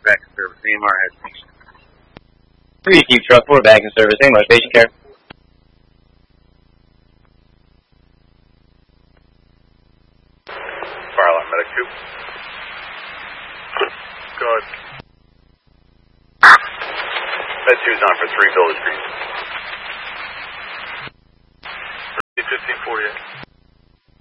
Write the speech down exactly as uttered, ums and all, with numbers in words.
back in service. A M R has patient. three Keep Truck four back in service. A M R patient care. Fire alarm, medic two. Good. Med two's on for three, build is green.